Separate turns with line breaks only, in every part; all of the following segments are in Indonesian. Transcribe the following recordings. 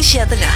Indonesia Tengah.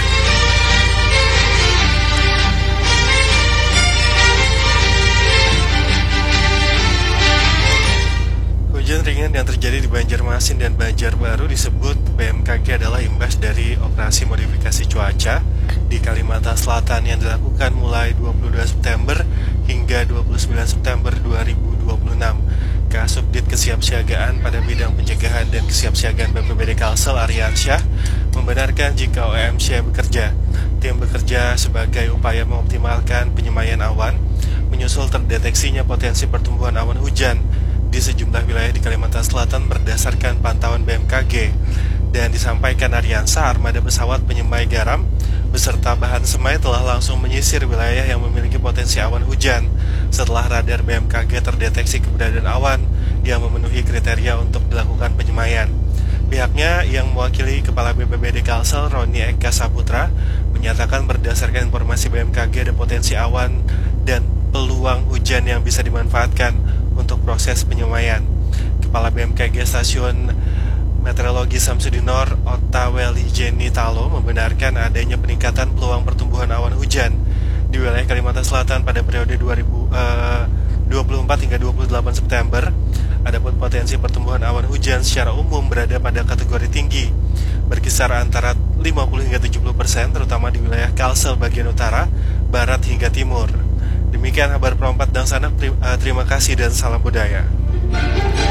Hujan ringan yang terjadi di Banjarmasin dan Banjarbaru disebut BMKG adalah imbas dari operasi modifikasi cuaca di Kalimantan Selatan yang dilakukan mulai 22 September hingga 29 September 2026. Kasubdit Kesiapsiagaan pada bidang pencegahan dan kesiapsiagaan BPBD Kalsel Aryansyah membenarkan jika OMC bekerja. Tim bekerja sebagai upaya mengoptimalkan penyemaian awan, menyusul terdeteksinya potensi pertumbuhan awan hujan di sejumlah wilayah di Kalimantan Selatan berdasarkan pantauan BMKG. Dan disampaikan Aryansyah, armada pesawat penyemai garam beserta bahan semai telah langsung menyisir wilayah yang memiliki potensi awan hujan setelah radar BMKG terdeteksi keberadaan awan yang memenuhi kriteria untuk dilakukan penyemaian. Pihaknya yang mewakili Kepala BPBD Kalsel Roni Eka Saputra menyatakan berdasarkan informasi BMKG ada potensi awan dan peluang hujan yang bisa dimanfaatkan untuk proses penyemaian. Kepala BMKG Stasiun Meteorologi Samsudinor Ottaweli Jenny Talo membenarkan adanya peningkatan peluang pertumbuhan awan hujan di wilayah Kalimantan Selatan pada periode 2024 hingga 28 September. Adapun potensi pertumbuhan awan hujan secara umum berada pada kategori tinggi, berkisar antara 50 hingga 70%, terutama di wilayah Kalsel bagian utara, barat hingga timur. Demikian kabar Perompat dan Sanak, terima kasih dan salam budaya.